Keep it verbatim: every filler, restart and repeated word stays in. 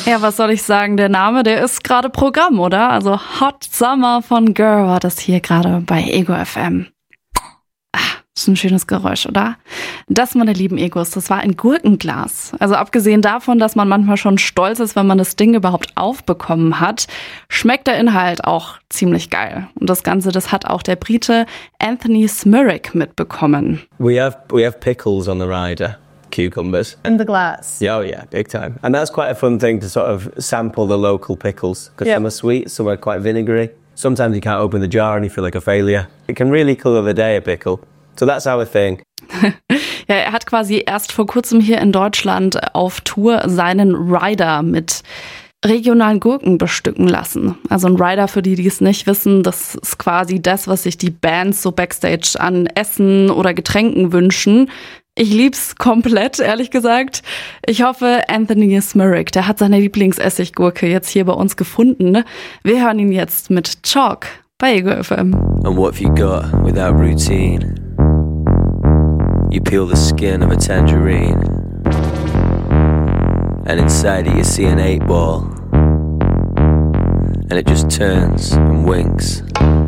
Ja, was soll ich sagen? Der Name, der ist gerade Programm, oder? Also Hot Summer von Girl war das hier gerade bei Ego F M. Das ist ein schönes Geräusch, oder? Das, meine lieben Egos, das war ein Gurkenglas. Also abgesehen davon, dass man manchmal schon stolz ist, wenn man das Ding überhaupt aufbekommen hat, schmeckt der Inhalt auch ziemlich geil. Und das Ganze, das hat auch der Brite Anthony Smyrick mitbekommen. We have, we have pickles on the rider. Cucumbers. In the glass. Yeah, oh yeah, big time. And that's quite a fun thing to sort of sample the local pickles, because yep. some are sweet, some are quite vinegary. Sometimes you can't open the jar and you feel like a failure. It can really colour the day, a pickle. So that's our thing. Ja, er hat quasi erst vor kurzem hier in Deutschland auf Tour seinen Rider mit regionalen Gurken bestücken lassen. Also ein Rider, für die, die es nicht wissen, das ist quasi das, was sich die Bands so Backstage an Essen oder Getränken wünschen. Ich lieb's komplett, ehrlich gesagt. Ich hoffe, Anthony Smyrick, der hat seine Lieblingsessiggurke jetzt hier bei uns gefunden. Wir hören ihn jetzt mit Chalk bei Ego F M. And what have you got without routine? You peel the skin of a tangerine, and inside it you see an eight ball, and it just turns and winks.